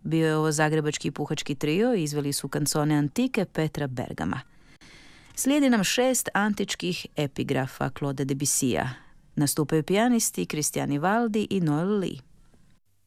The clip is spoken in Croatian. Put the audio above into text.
Bio je ovo zagrebački puhački trio i izveli su kancone antike Petra Bergama. Slijedi nam 6 antičkih epigrafa Claude Debussija. Nastupaju pijanisti Cristian Ivaldi i Noel Lee.